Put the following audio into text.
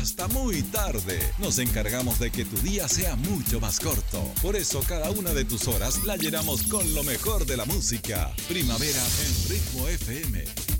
hasta muy tarde. Nos encargamos de que tu día sea mucho más corto. Por eso cada una de tus horas la llenamos con lo mejor de la música. Primavera en Ritmo FM.